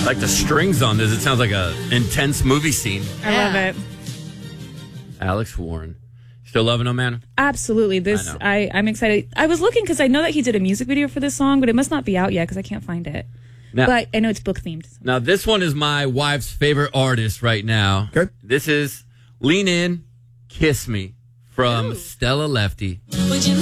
like the strings on this. It sounds like a intense movie scene. I love it. Alex Warren. Still loving him, man? Absolutely. I'm excited. I was looking because I know that he did a music video for this song, but it must not be out yet because I can't find it. Now, but I know it's book themed. Now, this one is my wife's favorite artist right now. Okay. This is Lean In, Kiss Me from Stella Lefty.